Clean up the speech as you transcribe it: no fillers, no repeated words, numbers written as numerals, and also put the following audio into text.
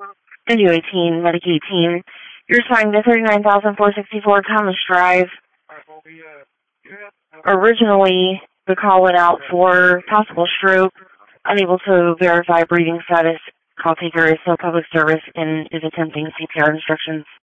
W18 Medicaid team. You're assigned to 39,464 Thomas Drive. Originally, the call went out for possible stroke. Unable to verify breathing status. Call taker is still public service and is attempting CPR instructions.